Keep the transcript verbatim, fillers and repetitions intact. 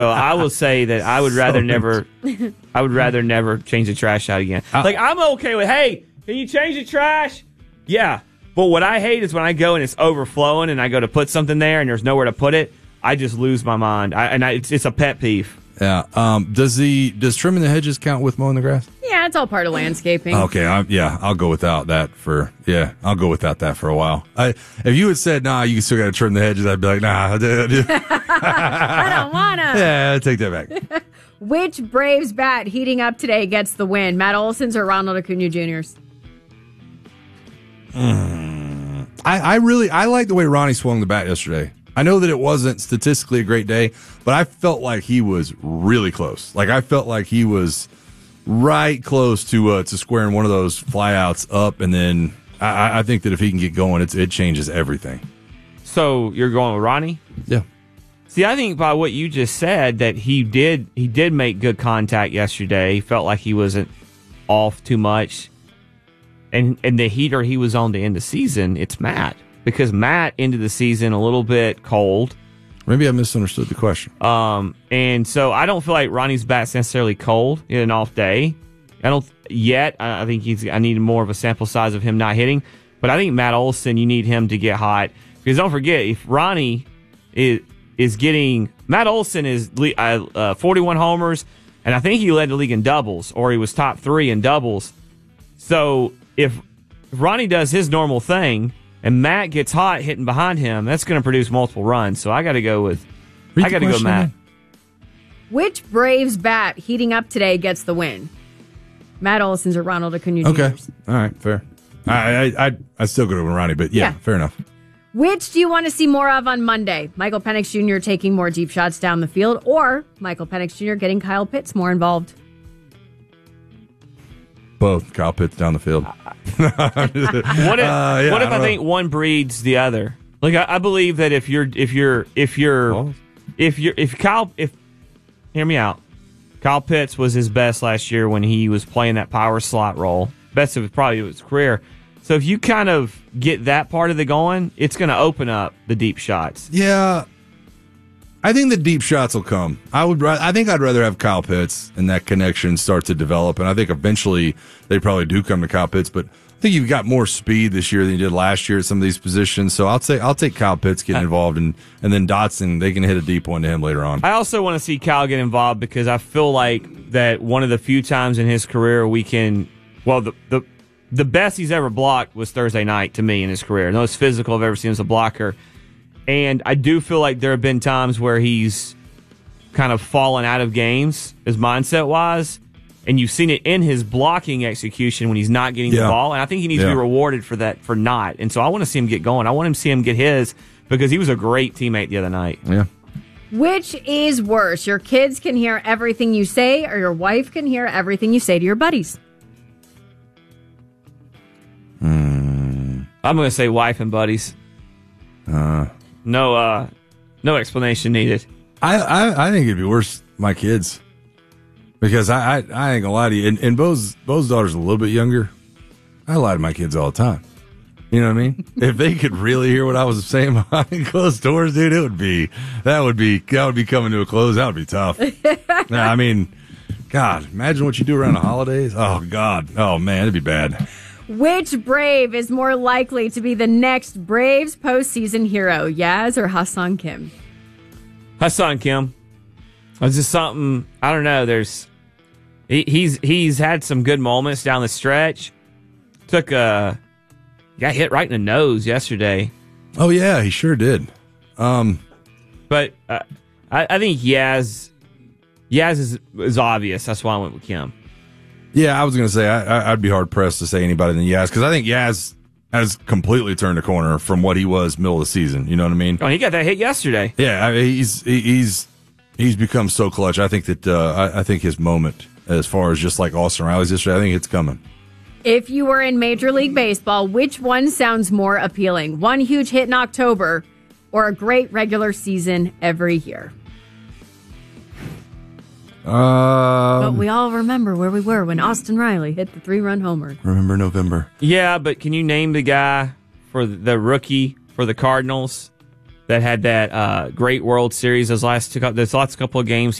So I will say that I would rather so never. I would rather never change the trash out again. Uh, like I'm okay with, hey, can you change the trash? Yeah, but what I hate is when I go and it's overflowing and I go to put something there and there's nowhere to put it. I just lose my mind, I, and I, it's it's a pet peeve. Yeah. Um. Does the does trimming the hedges count with mowing the grass? Yeah, it's all part of landscaping. Okay. I, yeah, I'll go without that for. Yeah, I'll go without that for a while. I if you had said nah, you still got to trim the hedges, I'd be like nah. I don't wanna. Yeah, I'll take that back. Which Braves bat heating up today gets the win? Matt Olson's or Ronald Acuna Junior's? Mm. I, I really I like the way Ronnie swung the bat yesterday. I know that it wasn't statistically a great day, but I felt like he was really close. Like I felt like he was right close to uh, to squaring one of those flyouts up, and then I, I think that if he can get going, it's, it changes everything. So you're going with Ronnie? Yeah. See, I think by what you just said that he did he did make good contact yesterday. He felt like he wasn't off too much, and and the heater he was on to end the season, it's Matt. Because Matt ended the season a little bit cold. Maybe I misunderstood the question. Um, and so I don't feel like Ronnie's bat's necessarily cold in an off day. I don't yet. I think he's. I need more of a sample size of him not hitting. But I think Matt Olson, you need him to get hot. Because don't forget, if Ronnie is is getting Matt Olson is uh, uh, forty-one homers, and I think he led the league in doubles, or he was top three in doubles. So if, if Ronnie does his normal thing, and Matt gets hot hitting behind him, that's going to produce multiple runs. So I got to go with, Read I got to go Matt. Again. Which Braves bat heating up today gets the win? Matt Olson's or Ronald Acuna Junior's? Okay, all right, fair. I I I, I still go to Ronnie, but yeah, yeah, fair enough. Which do you want to see more of on Monday? Michael Penix Junior taking more deep shots down the field, or Michael Penix Junior getting Kyle Pitts more involved? Both. Kyle Pitts down the field. what if, uh, yeah, what if I, I think one breeds the other? Like I, I believe that if you're if you're if you're oh. if you're if Kyle if hear me out, Kyle Pitts was his best last year when he was playing that power slot role, best of probably his career. So if you kind of get that part of the going, it's going to open up the deep shots. Yeah, I think the deep shots will come. I would. I think I'd rather have Kyle Pitts and that connection start to develop, and I think eventually they probably do come to Kyle Pitts. But I think you've got more speed this year than you did last year at some of these positions. So I'll say I'll take Kyle Pitts getting involved, and and then Dotson, they can hit a deep one to him later on. I also want to see Kyle get involved because I feel like that one of the few times in his career we can. Well, the the the best he's ever blocked was Thursday night to me in his career. The most physical I've ever seen as a blocker. And I do feel like there have been times where he's kind of fallen out of games, his mindset-wise, and you've seen it in his blocking execution when he's not getting yeah. the ball, and I think he needs yeah. to be rewarded for that, for not. And so I want to see him get going. I want him to see him get his because he was a great teammate the other night. Yeah. Which is worse? Your kids can hear everything you say, or your wife can hear everything you say to your buddies? Mm. I'm going to say wife and buddies. Uh No, uh, no explanation needed. I, I, I think it'd be worse my kids because I, I, I ain't gonna lie to you. And, and Bo's, Bo's daughter's a little bit younger. I lie to my kids all the time. You know what I mean? If they could really hear what I was saying behind closed doors, dude, it would be that would be that would be coming to a close. That would be tough. Nah, I mean, God, imagine what you do around the holidays. Oh God, oh man, it'd be bad. Which Brave is more likely to be the next Braves postseason hero, Yaz or Ha-Seong Kim? Ha-Seong Kim. It's just something, I don't know, there's, he, he's he's had some good moments down the stretch. Took a, got hit right in the nose yesterday. Oh yeah, he sure did. Um, But uh, I, I think Yaz, Yaz is, is obvious, that's why I went with Kim. Yeah, I was going to say I, I'd be hard pressed to say anybody than Yaz because I think Yaz has completely turned a corner from what he was middle of the season. You know what I mean? Oh, he got that hit yesterday. Yeah, I mean, he's he's he's become so clutch. I think that uh, I, I think his moment, as far as just like Austin Riley's yesterday, I think it's coming. If you were in Major League Baseball, which one sounds more appealing? One huge hit in October, or a great regular season every year? Um, but we all remember where we were when Austin Riley hit the three-run homer. Remember November. Yeah, but can you name the guy for the rookie for the Cardinals that had that uh, great World Series. Those last two, those last couple of games,